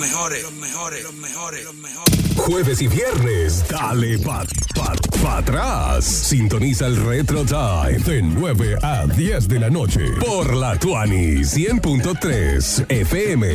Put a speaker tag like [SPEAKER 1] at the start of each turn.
[SPEAKER 1] Jueves y viernes, dale pa atrás. Sintoniza el Retro Time de 9 a 10 de la noche por la Tuani 100.3 FM.